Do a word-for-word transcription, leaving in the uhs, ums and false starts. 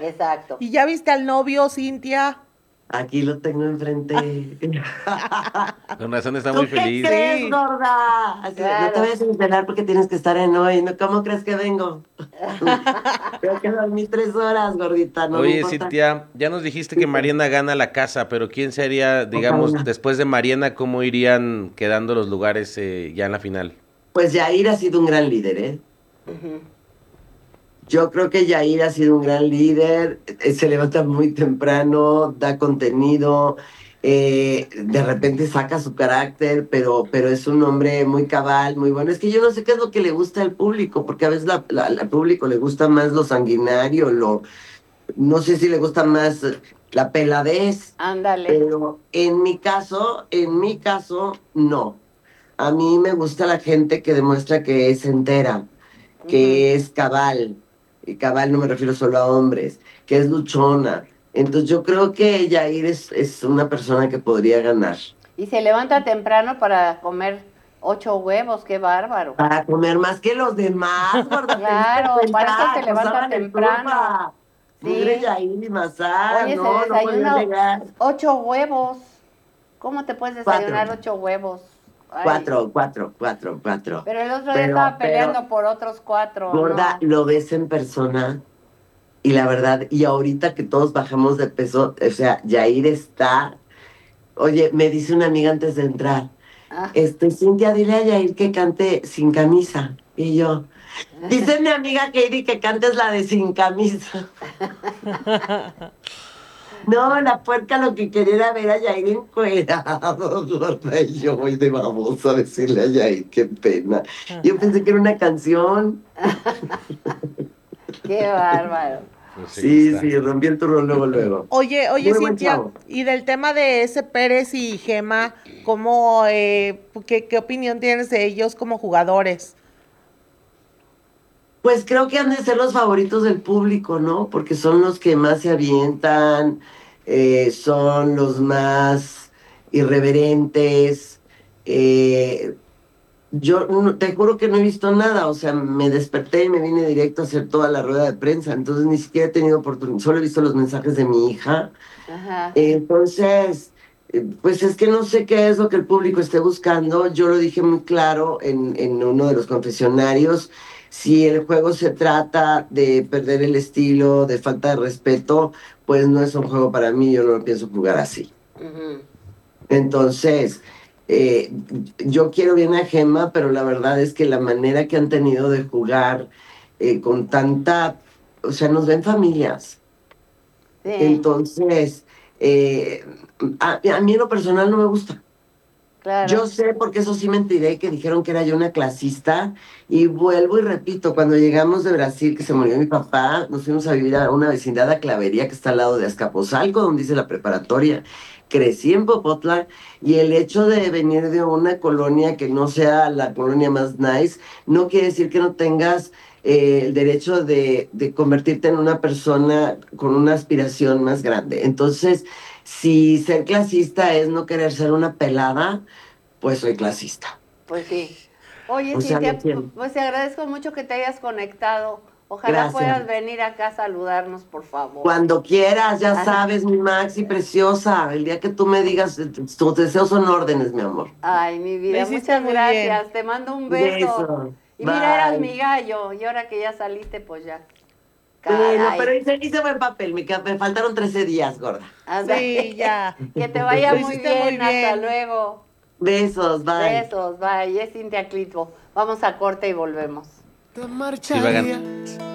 Exacto. ¿Y ya viste al novio, Cintia? Aquí lo tengo enfrente. Con razón está muy ¿Tú qué feliz. crees, Sí. gorda? Así de, no te Claro. vayas a enterar porque tienes que estar en hoy. ¿No? ¿Cómo crees que vengo? Tengo que dormir tres horas, gordita, no me Oye, importa. Cintia, ya nos dijiste que Mariana gana la casa, pero ¿quién sería, digamos, Ojalá. después de Mariana, cómo irían quedando los lugares eh, ya en la final? Pues Yair ha sido un gran líder, ¿eh? Ujú. Yo creo que Yair ha sido un gran líder, eh, se levanta muy temprano, da contenido, eh, de repente saca su carácter, pero, pero es un hombre muy cabal, muy bueno. Es que yo no sé qué es lo que le gusta al público, porque a veces la- la- al público le gusta más lo sanguinario, lo, no sé si le gusta más la peladez, Ándale. pero en mi caso, en mi caso, no. A mí me gusta la gente que demuestra que es entera, Ujú. que es cabal, y cabal no me refiero solo a hombres, que es luchona. Entonces yo creo que Yair es, es una persona que podría ganar. Y se levanta temprano para comer ocho huevos, qué bárbaro. Para comer más que los demás, gorda, te diste Claro, para eso cuenta, se levanta acosaban el temprano. turba. Mugre Sí. Yair y Mazá, Oye, se no, no podía desayuna negar. ocho huevos. ¿Cómo te puedes Cuatro, desayunar ocho huevos? Ay, cuatro, cuatro, cuatro, cuatro. pero el otro día Pero, estaba pero, peleando por otros cuatro, gorda, ¿no? lo ves en persona. Y la verdad, y ahorita que todos bajamos de peso, o sea, Yair está. Oye, me dice una amiga antes de entrar, Ah. este, Cintia, dile a Yair que cante sin camisa. Y yo, dice mi amiga Katie que cantes la de sin camisa. No, la puerca lo que quería era ver a Yair encuerado, gorda, y yo voy de babosa a decirle a Yair, qué pena. Yo pensé que era una canción. Qué bárbaro. Pues ahí Sí, está. sí, rompí el turno luego, luego. Oye, oye, Muy buen Cintia, chavo. y del tema de ese Pérez y Gema, ¿cómo, eh, qué, qué opinión tienes de ellos como jugadores? Pues creo que han de ser los favoritos del público, ¿no? Porque son los que más se avientan, eh, son los más irreverentes. eh, yo no- te juro que no he visto nada, o sea, me desperté y me vine directo a hacer toda la rueda de prensa, entonces ni siquiera he tenido oportunidad, solo he visto los mensajes de mi hija. Ajá. Entonces, eh, pues es que no sé qué es lo que el público esté buscando. Yo lo dije muy claro en, en uno de los confesionarios. Si el juego se trata de perder el estilo, de falta de respeto, pues no es un juego para mí, yo no lo pienso jugar así. Ujú. Entonces, eh, yo quiero bien a Gemma, pero la verdad es que la manera que han tenido de jugar eh, con tanta, o sea, nos ven familias. Sí, Entonces, eh, a, a mí en lo personal no me gusta. Yo claro. sé, porque eso sí me enteré, que dijeron que era yo una clasista, y vuelvo y repito, cuando llegamos de Brasil, que se murió mi papá, nos fuimos a vivir a una vecindad a Clavería, que está al lado de Azcapotzalco, donde dice la preparatoria. Crecí en Popotla, y el hecho de venir de una colonia que no sea la colonia más nice, no quiere decir que no tengas eh, el derecho de, de convertirte en una persona con una aspiración más grande. Entonces, si ser clasista es no querer ser una pelada, pues soy clasista. Pues sí. Oye, O sea, lo Cintia, p- quiero. pues te agradezco mucho que te hayas conectado. Ojalá Gracias. puedas venir acá a saludarnos, por favor. Cuando quieras, ya Ah. sabes, mi Maxi preciosa. El día que tú me digas, eh, tus deseos son órdenes, mi amor. Ay, mi Lo vida, hiciste muchas muy gracias. bien. Te mando un beso. Beso. Y mira, eras Bye. mi gallo. Y ahora que ya saliste, pues ya. Bueno, pero Caray. hice, hice buen papel. Me, qued- me faltaron trece días, gorda. Sí, Ándale. ya. Que te vaya Lo muy hiciste muy bien. Hasta bien. luego. Besos, bye. Besos. Bye. Es Cintia Clitbo. Vamos a corte y volvemos. Te Sí, Vagan. marcharías